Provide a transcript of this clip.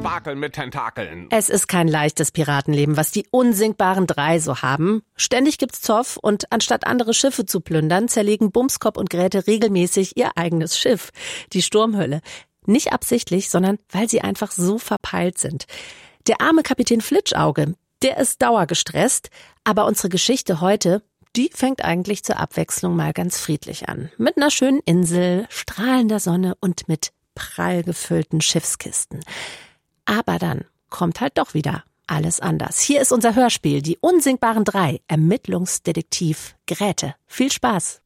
Tentakel mit Tentakeln. Es ist kein leichtes Piratenleben, was die unsinkbaren drei so haben. Ständig gibt's Zoff und anstatt andere Schiffe zu plündern, zerlegen Bumskop und Grete regelmäßig ihr eigenes Schiff, die Sturmhölle. Nicht absichtlich, sondern weil sie einfach so verpeilt sind. Der arme Kapitän Flitschauge, der ist dauergestresst, aber unsere Geschichte heute, die fängt eigentlich zur Abwechslung mal ganz friedlich an. Mit einer schönen Insel, strahlender Sonne und mit prall gefüllten Schiffskisten. Aber dann kommt halt doch wieder alles anders. Hier ist unser Hörspiel, die unsinkbaren drei, Ermittlungsdetektiv Grete. Viel Spaß!